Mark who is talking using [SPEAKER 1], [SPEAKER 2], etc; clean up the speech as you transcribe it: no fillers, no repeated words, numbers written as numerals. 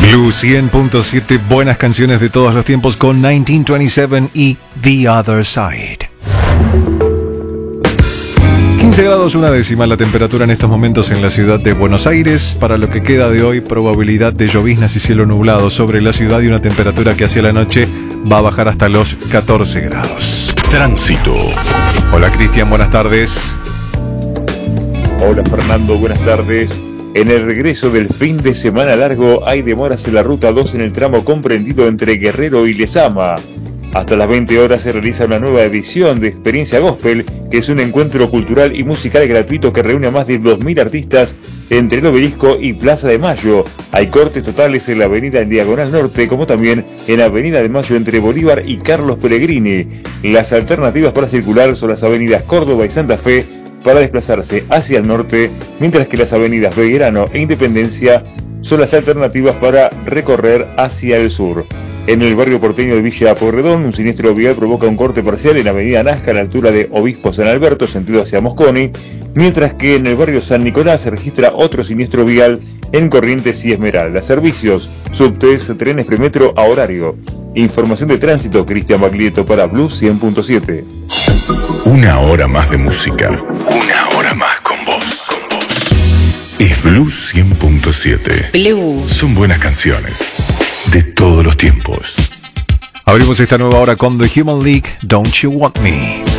[SPEAKER 1] Blue 100.7, buenas canciones de todos los tiempos con 1927 y The Other Side. 15 grados una décima la temperatura en estos momentos en la ciudad de Buenos Aires. Para lo que queda de hoy, probabilidad de lloviznas y cielo nublado sobre la ciudad y una temperatura que hacia la noche va a bajar hasta los 14 grados.
[SPEAKER 2] Tránsito.
[SPEAKER 1] Hola Cristian, buenas tardes.
[SPEAKER 3] Hola Fernando, buenas tardes. En el regreso del fin de semana largo hay demoras en la Ruta 2 en el tramo comprendido entre Guerrero y Lezama. Hasta las 20 horas se realiza una nueva edición de Experiencia Gospel, que es un encuentro cultural y musical gratuito que reúne a más de 2.000 artistas entre el Obelisco y Plaza de Mayo. Hay cortes totales en la avenida en Diagonal Norte, como también en Avenida de Mayo entre Bolívar y Carlos Pellegrini. Las alternativas para circular son las avenidas Córdoba y Santa Fe para desplazarse hacia el norte, mientras que las avenidas Belgrano e Independencia son las alternativas para recorrer hacia el sur. En el barrio porteño de Villa Pueyrredón, un siniestro vial provoca un corte parcial en Avenida Nazca a la altura de Obispo San Alberto, sentido hacia Mosconi, mientras que en el barrio San Nicolás se registra otro siniestro vial en Corrientes y Esmeralda. Servicios, subtes, trenes premetro a horario. Información de tránsito, Cristian Baglietto para Blue 100.7.
[SPEAKER 2] Una hora más de música. Una hora más con vos. Es Blue 100.7.
[SPEAKER 4] Blue.
[SPEAKER 2] Son buenas canciones de todos los tiempos.
[SPEAKER 1] Abrimos esta nueva hora con The Human League, Don't You Want Me.